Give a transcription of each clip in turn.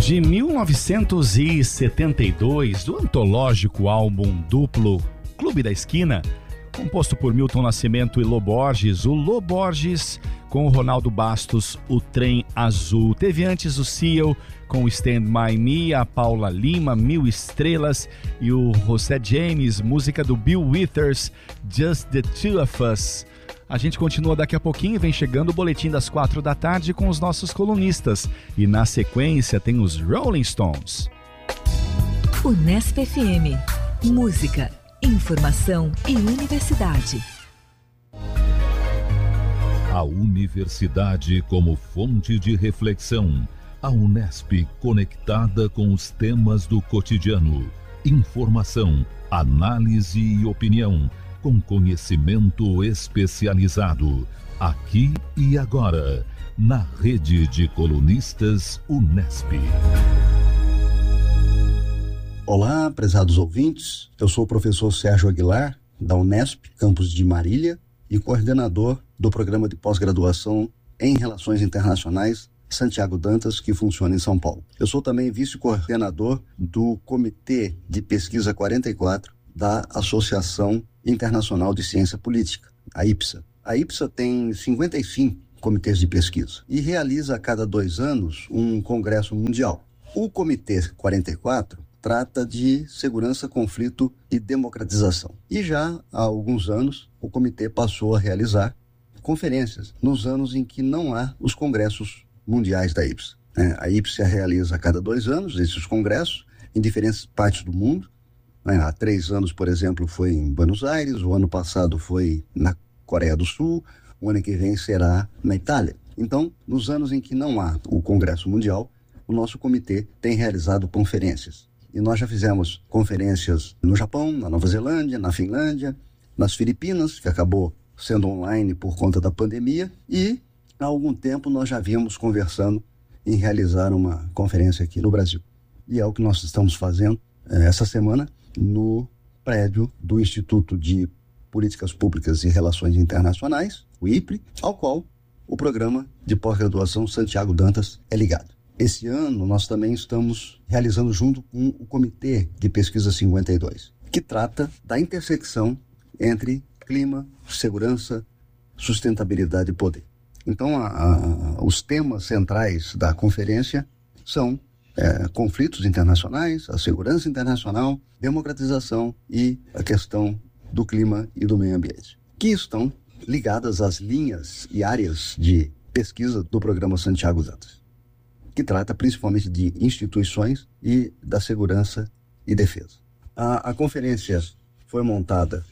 De 1972, do antológico álbum duplo Clube da Esquina, composto por Milton Nascimento e Lô Borges, o Lô Borges com o Ronaldo Bastos, O Trem Azul. Teve antes o Seal com o Stand By Me, a Paula Lima, Mil Estrelas, e o José James, música do Bill Withers, Just the Two of Us. A gente continua daqui a pouquinho, vem chegando o boletim das 4 da tarde com os nossos colunistas. E na sequência tem os Rolling Stones. Unesp FM. Música, informação e universidade. A universidade como fonte de reflexão. A Unesp conectada com os temas do cotidiano. Informação, análise e opinião. Com conhecimento especializado, aqui e agora, na rede de colunistas Unesp. Olá, prezados ouvintes, eu sou o professor Sérgio Aguilar, da Unesp, campus de Marília, e coordenador do programa de pós-graduação em Relações Internacionais Santiago Dantas, que funciona em São Paulo. Eu sou também vice-coordenador do Comitê de Pesquisa 44 da Associação Internacional de Ciência Política, a IPSA. A IPSA tem 55 comitês de pesquisa e realiza a cada 2 anos um congresso mundial. O Comitê 44 trata de segurança, conflito e democratização. E já há alguns anos o comitê passou a realizar conferências nos anos em que não há os congressos mundiais da IPSA. A IPSA realiza a cada 2 anos esses congressos em diferentes partes do mundo. Há 3 anos, por exemplo, foi em Buenos Aires, o ano passado foi na Coreia do Sul, o ano que vem será na Itália. Então, nos anos em que não há o Congresso Mundial, o nosso comitê tem realizado conferências. E nós já fizemos conferências no Japão, na Nova Zelândia, na Finlândia, nas Filipinas, que acabou sendo online por conta da pandemia, e há algum tempo nós já vínhamos conversando em realizar uma conferência aqui no Brasil. E é o que nós estamos fazendo essa semana, no prédio do Instituto de Políticas Públicas e Relações Internacionais, o IPRE, ao qual o programa de pós-graduação Santiago Dantas é ligado. Esse ano nós também estamos realizando junto com o Comitê de Pesquisa 52, que trata da intersecção entre clima, segurança, sustentabilidade e poder. Então, os temas centrais da conferência são conflitos internacionais, a segurança internacional, democratização e a questão do clima e do meio ambiente, que estão ligadas às linhas e áreas de pesquisa do programa Santiago Dantas, que trata principalmente de instituições e da segurança e defesa. A conferência foi montada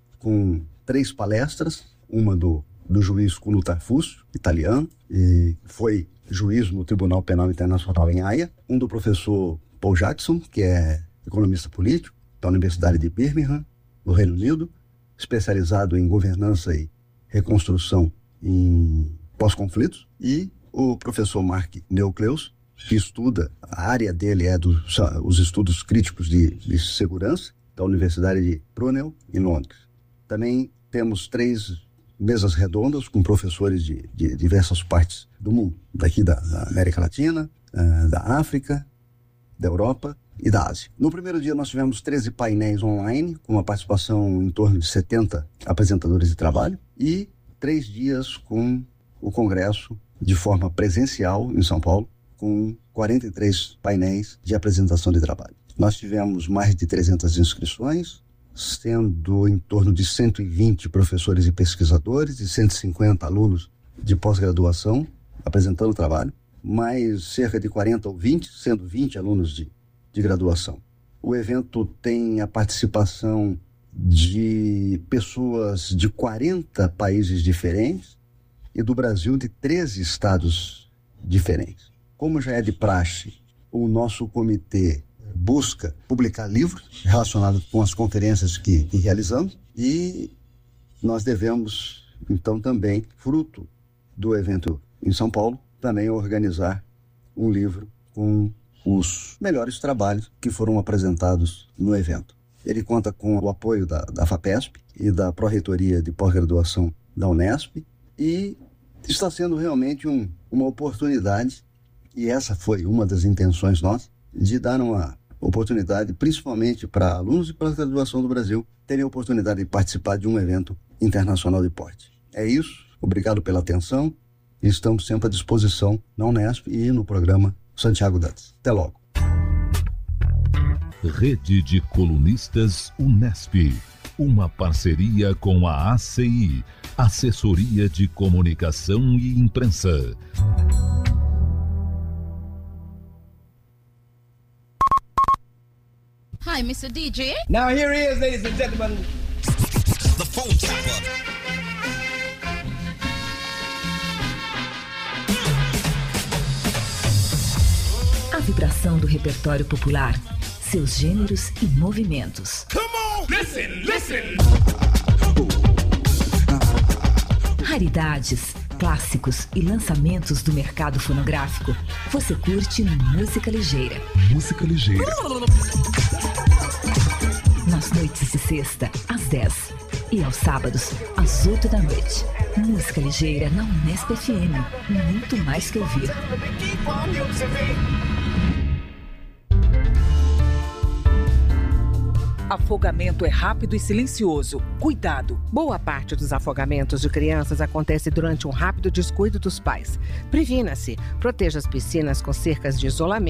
com 3 palestras, uma do juiz Cuno Tarfusio, italiano, e foi juiz no Tribunal Penal Internacional em Haia, um do professor Paul Jackson, que é economista político da Universidade de Birmingham, no Reino Unido, especializado em governança e reconstrução em pós-conflitos, e o professor Mark Neucleus, que estuda, a área dele é os estudos críticos de segurança, da Universidade de Brunel, em Londres. Também temos 3 mesas redondas com professores de diversas partes do mundo, daqui da América Latina, da África, da Europa e da Ásia. No primeiro dia nós tivemos 13 painéis online, com uma participação em torno de 70 apresentadores de trabalho, e 3 dias com o congresso de forma presencial em São Paulo, com 43 painéis de apresentação de trabalho. Nós tivemos mais de 300 inscrições, sendo em torno de 120 professores e pesquisadores e 150 alunos de pós-graduação apresentando trabalho, mais cerca de 40 ou 20, sendo 20 alunos de graduação. O evento tem a participação de pessoas de 40 países diferentes e do Brasil de 13 estados diferentes. Como já é de praxe, o nosso comitê busca publicar livros relacionados com as conferências que realizamos, e nós devemos, então, também, fruto do evento em São Paulo, também organizar um livro com os melhores trabalhos que foram apresentados no evento. Ele conta com o apoio da FAPESP e da Pró-Reitoria de Pós-Graduação da Unesp, e está sendo realmente uma oportunidade E essa foi uma das intenções nossas, de dar uma oportunidade, principalmente para alunos de pós-graduação do Brasil, terem a oportunidade de participar de um evento internacional de porte. É isso, obrigado pela atenção, e estamos sempre à disposição na Unesp e no programa Santiago Dantas. Até logo. Rede de Colunistas Unesp, uma parceria com a ACI, Assessoria de Comunicação e Imprensa. Hi, Mr. DJ. Now here he is, ladies and gentlemen. The phone tapper. A vibração do repertório popular, seus gêneros e movimentos. Come on, listen. Raridades, clássicos e lançamentos do mercado fonográfico. Você curte Música Ligeira. Música ligeira. Nas noites de sexta, às 10. E aos sábados, às 8 da noite. Música Ligeira na Unesp FM. Muito mais que ouvir. Afogamento é rápido e silencioso. Cuidado! Boa parte dos afogamentos de crianças acontece durante um rápido descuido dos pais. Previna-se. Proteja as piscinas com cercas de isolamento